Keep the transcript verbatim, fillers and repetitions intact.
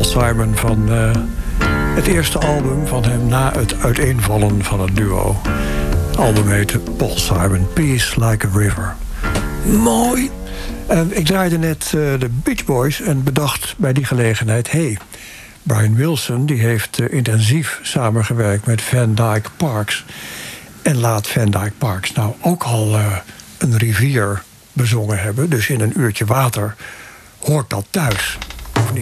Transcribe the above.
Paul Simon van uh, het eerste album van hem na het uiteenvallen van het duo. Het album heette Paul Simon, Peace Like a River. Mooi. En ik draaide net uh, de Beach Boys en bedacht bij die gelegenheid... hey, Brian Wilson die heeft uh, intensief samengewerkt met Van Dyke Parks. En laat Van Dyke Parks nou ook al uh, een rivier bezongen hebben. Dus in een uurtje water hoort dat thuis.